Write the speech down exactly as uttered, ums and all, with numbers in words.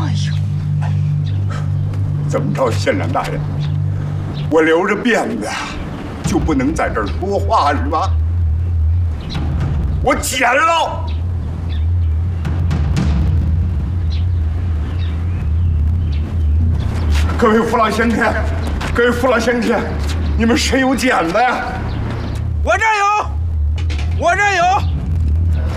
哎呦， 怎么着，县长大人，我留着辫子就不能在这儿说话是吗？我剪了。各位父老乡亲，各位父老乡亲，你们谁有剪子呀？ 我这儿有，我这儿有。